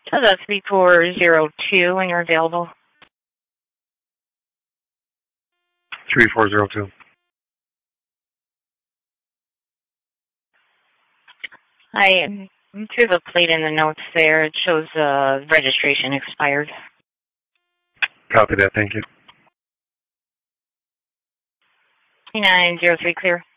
So that's 3402 when you're available. 3402. I threw the plate in the notes there. It shows registration expired. Copy that. Thank you. 3903 clear.